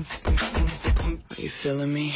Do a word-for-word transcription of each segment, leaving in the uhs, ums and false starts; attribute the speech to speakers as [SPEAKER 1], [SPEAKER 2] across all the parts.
[SPEAKER 1] Are you feeling me?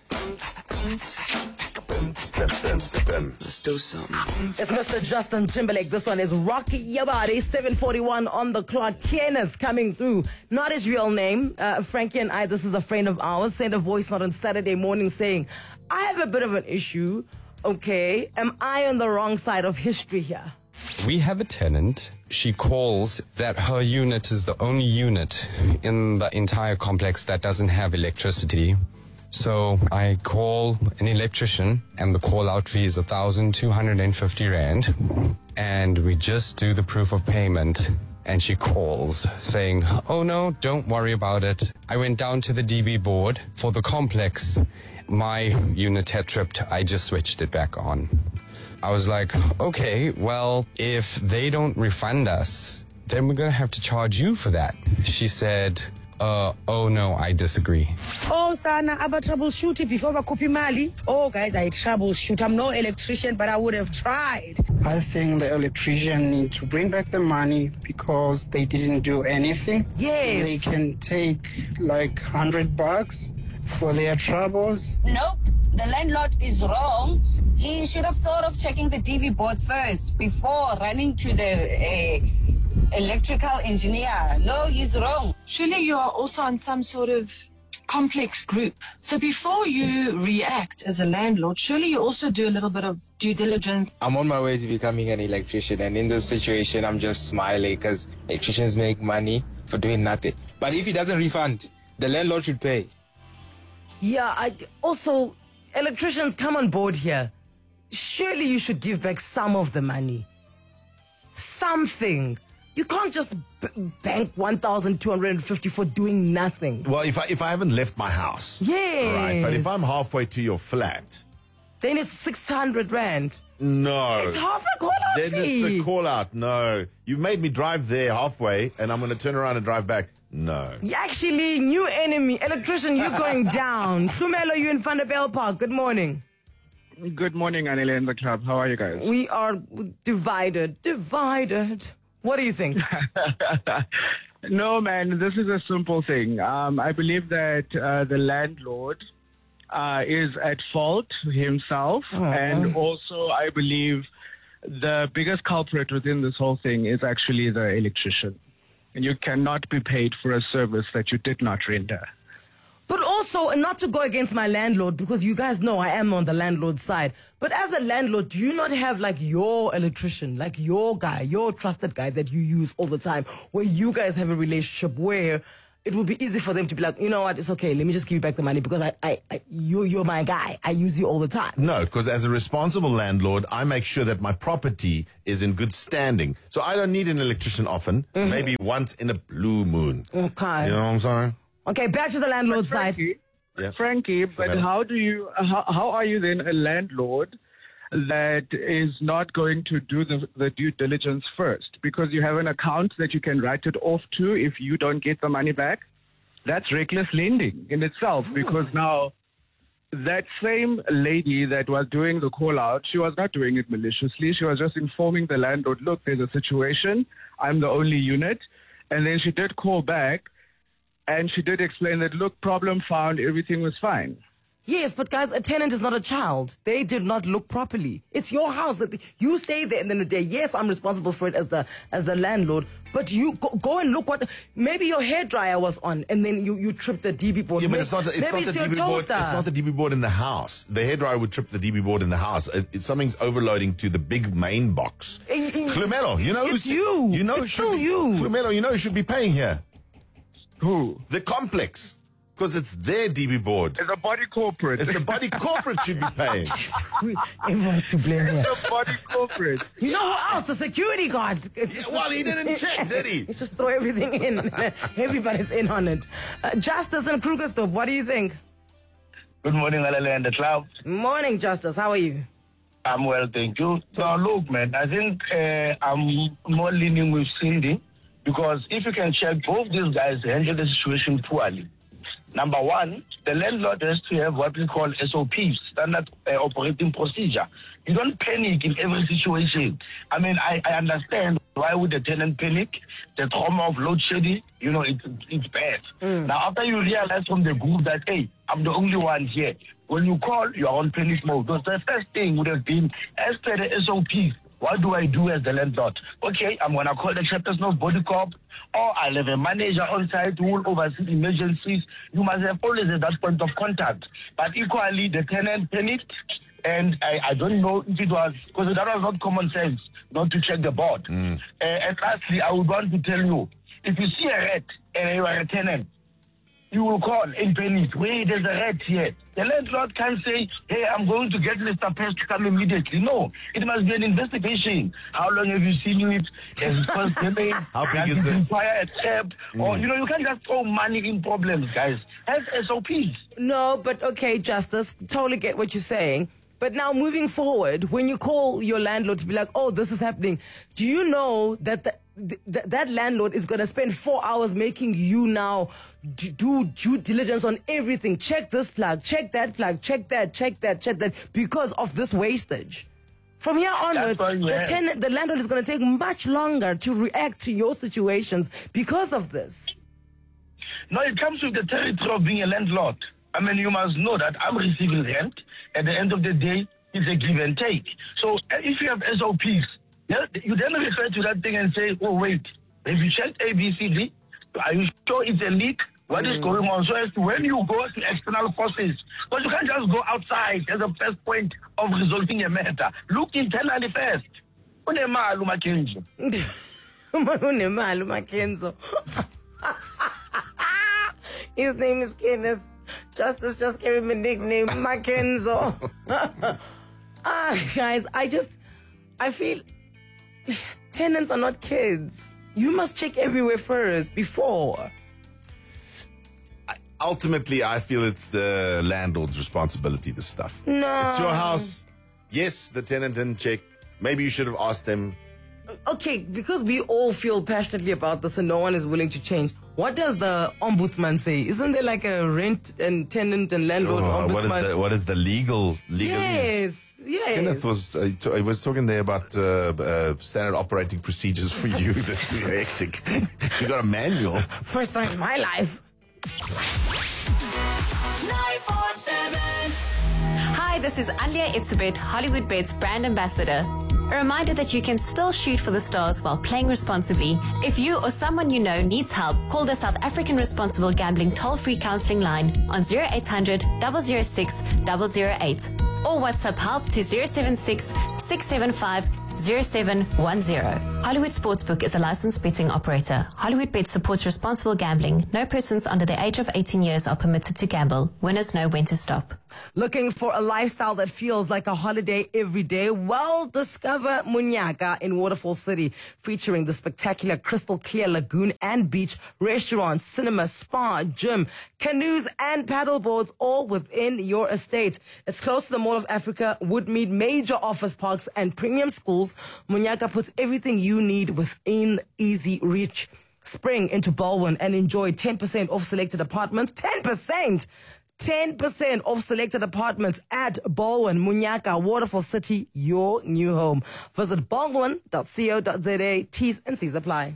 [SPEAKER 1] Let's do something.
[SPEAKER 2] It's Mister Justin Timberlake. This one is Rocky Your Body. seven forty-one on the clock. Kenneth coming through. Not his real name. Uh, Frankie and I, this is a friend of ours, sent a voice note on Saturday morning saying, I have a bit of an issue. Okay, am I on the wrong side of history here?
[SPEAKER 3] We have a tenant. She calls that her unit is the only unit in the entire complex that doesn't have electricity. So I call an electrician, and the call-out fee is one thousand two hundred fifty rand. And we just do the proof of payment. And she calls saying, oh no, don't worry about it. I went down to the D B board for the complex. My unit had tripped. I just switched it back on. I was like, okay, well, if they don't refund us, then we're going to have to charge you for that. She said, uh, oh no, I disagree.
[SPEAKER 4] Oh, sana, aba troubleshoot before bakupi mali. Oh, guys, I troubleshoot. I'm no electrician, but I would have tried.
[SPEAKER 5] I think the electrician need to bring back the money because they didn't do anything.
[SPEAKER 2] Yes.
[SPEAKER 5] They can take like one hundred bucks for their troubles.
[SPEAKER 6] Nope, the landlord is wrong. He should have thought of checking the D V board first before running to the uh, electrical engineer. No, he's wrong.
[SPEAKER 7] Surely you are also on some sort of complex group. So before you react as a landlord, surely you also do a little bit of due diligence.
[SPEAKER 8] I'm on my way to becoming an electrician, and in this situation, I'm just smiling because electricians make money for doing nothing. But if he doesn't refund, the landlord should pay.
[SPEAKER 2] Yeah, I also, electricians come on board here. Surely you should give back some of the money. Something. You can't just b- bank one thousand two hundred fifty for doing nothing.
[SPEAKER 9] Well, if I if I haven't left my house.
[SPEAKER 2] Yes.
[SPEAKER 9] Right, but if I'm halfway to your flat.
[SPEAKER 2] Then it's six hundred rand.
[SPEAKER 9] No.
[SPEAKER 2] It's half a call-out
[SPEAKER 9] Then
[SPEAKER 2] fee.
[SPEAKER 9] it's the call-out. No. You've made me drive there halfway, and I'm going to turn around and drive back. No.
[SPEAKER 2] Actually, new enemy. Electrician, you're going down. Hlumelo, you in Vanderbijl Park. Good morning.
[SPEAKER 10] Good morning, Anile in the club. How are you guys?
[SPEAKER 2] We are divided. Divided. What do you think?
[SPEAKER 10] No, man, this is a simple thing. Um, I believe that uh, the landlord uh, is at fault himself.
[SPEAKER 2] Oh.
[SPEAKER 10] And also, I believe the biggest culprit within this whole thing is actually the electrician. And you cannot be paid for a service that you did not render.
[SPEAKER 2] But also, not to go against my landlord, because you guys know I am on the landlord side. But as a landlord, do you not have like your electrician, like your guy, your trusted guy that you use all the time, where you guys have a relationship where it would be easy for them to be like, you know what, it's okay, let me just give you back the money because I, I, I you, you're my guy. I use you all the time.
[SPEAKER 9] No, because as a responsible landlord, I make sure that my property is in good standing. So I don't need an electrician often, mm-hmm. maybe once in a blue moon.
[SPEAKER 2] Okay.
[SPEAKER 9] You know what I'm saying?
[SPEAKER 2] Okay, back to the landlord side.
[SPEAKER 10] Yeah. Frankie, but how do you, how, how are you then a landlord that is not going to do the, the due diligence first? Because you have an account that you can write it off to if you don't get the money back. That's reckless lending in itself, because now that same lady that was doing the call out, she was not doing it maliciously. She was just informing the landlord, look, there's a situation. I'm the only unit. And then she did call back. And she did explain that, look, problem found, everything was fine.
[SPEAKER 2] Yes, but guys, a tenant is not a child. They did not look properly. It's your house. You stay there, and then the day, yes, I'm responsible for it as the as the landlord, but you go, go and look what, maybe your hairdryer was on, and then you, you tripped the D B board.
[SPEAKER 9] Yeah, but
[SPEAKER 2] maybe,
[SPEAKER 9] it's not the, it's
[SPEAKER 2] maybe
[SPEAKER 9] not
[SPEAKER 2] it's
[SPEAKER 9] the
[SPEAKER 2] your
[SPEAKER 9] D B board.
[SPEAKER 2] toaster.
[SPEAKER 9] It's not the D B board in the house. The hairdryer would trip the D B board in the house. It, it, something's overloading to the big main box. Flumelo, you know
[SPEAKER 2] it's
[SPEAKER 9] who's,
[SPEAKER 2] you.
[SPEAKER 9] You know
[SPEAKER 2] it's
[SPEAKER 9] who should
[SPEAKER 2] still
[SPEAKER 9] be,
[SPEAKER 2] you.
[SPEAKER 9] Flumelo, you know who should be paying here.
[SPEAKER 10] Who?
[SPEAKER 9] The complex. Because it's their D B board.
[SPEAKER 10] It's the body corporate.
[SPEAKER 9] It's the body corporate should be paying.
[SPEAKER 2] Everyone's to blame here.
[SPEAKER 10] It's the body corporate.
[SPEAKER 2] You know who else? The security guard.
[SPEAKER 9] Yeah, well, he didn't check, did he?
[SPEAKER 2] He just throw everything in. Everybody's in on it. Uh, Justice and Krugersdorp, what do you think?
[SPEAKER 11] Good morning, Alele and the club.
[SPEAKER 2] Morning, Justice. How are you?
[SPEAKER 11] I'm well, thank you. So, look, man, I think uh, I'm more leaning with Cindy, because if you can check, both these guys handle the situation poorly. number one, the landlord has to have what we call S O Ps, standard uh, operating procedure. You don't panic in every situation. I mean, I, I understand why would the tenant panic? The trauma of load shedding, you know, it, it's bad. Mm. Now, after you realize from the group that, hey, I'm the only one here, when you call, you're on panic mode. So the first thing would have been, as per the S O Ps, what do I do as the landlord? Okay, I'm going to call the chapters of body corp, or I'll have a manager on site who will oversee emergencies. You must have always at that point of contact. But equally, the tenant panicked, and I, I don't know if it was, because that was not common sense, not to check the board. Mm. Uh, and lastly, I would want to tell you, if you see a rat and you are a tenant, you will call in panic, wait, there's a rat here. The landlord can't say, hey, I'm going to get Mister Pest to come immediately. No, it must be an investigation. How long have you seen it? Has it cost money?
[SPEAKER 9] How big
[SPEAKER 11] Does
[SPEAKER 9] is
[SPEAKER 11] it
[SPEAKER 9] it?
[SPEAKER 11] require a tap? Mm. Or, you know, you can't just throw money in problems, guys. Have S O Ps.
[SPEAKER 2] No, but okay, Justice, totally get what you're saying. But now moving forward, when you call your landlord to be like, oh, this is happening, do you know that the, th- that landlord is going to spend four hours making you now d- do due diligence on everything? Check this plug, check that plug, check that, check that, check that, because of this wastage. From here onwards,
[SPEAKER 11] That's
[SPEAKER 2] the,
[SPEAKER 11] right,
[SPEAKER 2] tenant, the landlord is going to take much longer to react to your situations because of this.
[SPEAKER 11] No, it comes with the territory of being a landlord. I mean, you must know that I'm receiving rent. At the end of the day, it's a give and take. So if you have S O Ps, you then refer to that thing and say, oh, wait, have you checked A, B, C, D? Are you sure it's a leak? What mm. is going on? So as to when you go to external forces, because you can't just go outside as a first point of resolving a matter. Look internally first. Unemali uMakenzo.
[SPEAKER 2] Unemali uMakenzo. His name is Kenneth. Justice just gave him a nickname, Makenzo. Ah, guys, I just, I feel tenants are not kids. You must check everywhere first before.
[SPEAKER 9] Ultimately, I feel it's the landlord's responsibility, this stuff.
[SPEAKER 2] No.
[SPEAKER 9] It's your house. Yes, the tenant didn't check. Maybe you should have asked them.
[SPEAKER 2] Okay, because we all feel passionately about this and no one is willing to change. What does the ombudsman say? Isn't there like a rent and tenant and landlord
[SPEAKER 9] Oh,
[SPEAKER 2] ombudsman?
[SPEAKER 9] what is the what is the legal legalese?
[SPEAKER 2] Yes, yes.
[SPEAKER 9] Kenneth was uh, t- I was talking there about uh, uh, standard operating procedures for you. That's hectic. You got a manual.
[SPEAKER 2] First time in my life.
[SPEAKER 12] nine four seven. Hi, this is Alia Itzebet, Hollywood Bed's brand ambassador. A reminder that you can still shoot for the stars while playing responsibly. If you or someone you know needs help, call the South African Responsible Gambling toll-free counseling line on zero eight hundred, zero zero six, zero zero eight or WhatsApp help to zero seven six, six seven five, zero seven one zero. Hollywood Sportsbook is a licensed betting operator. Hollywood Bet supports responsible gambling. No persons under the age of eighteen years are permitted to gamble. Winners know when to stop.
[SPEAKER 2] Looking for a lifestyle that feels like a holiday every day? Well, discover Munyaka in Waterfall City, featuring the spectacular crystal clear lagoon and beach, restaurants, cinema, spa, gym, canoes and paddleboards, all within your estate. It's close to the Mall of Africa, Woodmead, major office parks and premium schools. Munyaka puts everything you need within easy reach. Spring into Baldwin and enjoy ten percent off selected apartments. ten percent! ten percent off selected apartments at Baldwin, Munyaka, Waterfall City, your new home. Visit baldwin dot co dot za. T's and C's apply.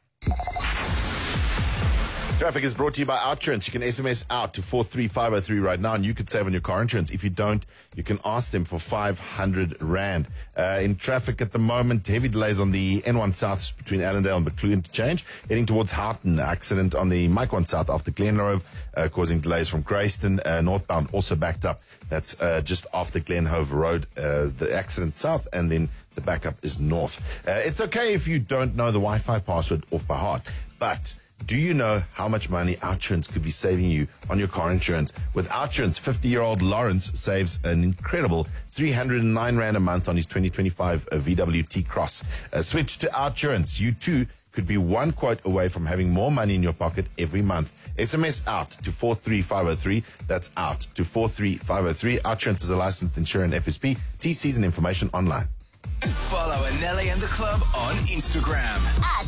[SPEAKER 9] Traffic is brought to you by OutSurance. You can S M S out to four three five oh three right now and you could save on your car insurance. If you don't, you can ask them for five hundred rand. Uh, in traffic at the moment, heavy delays on the N one South between Allendale and Buccleuch interchange. Heading towards Houghton, accident on the Mike one South after Glenrove, uh, causing delays from Grayston. Uh, northbound also backed up. That's uh, just after Glenhove Road, uh, the accident south, and then the backup is north. Uh, it's okay if you don't know the Wi-Fi password off by heart, but do you know how much money OutSurance could be saving you on your car insurance? With OutSurance, fifty-year-old Lawrence saves an incredible three hundred nine rand a month on his twenty twenty-five V W T Cross. Uh, switch to OutSurance. You too could be one quote away from having more money in your pocket every month. S M S out to four three five oh three. That's out to four three five oh three. OutSurance is a licensed insurer and F S P. T Cs and information online.
[SPEAKER 13] Follow Anele and the club on Instagram
[SPEAKER 12] at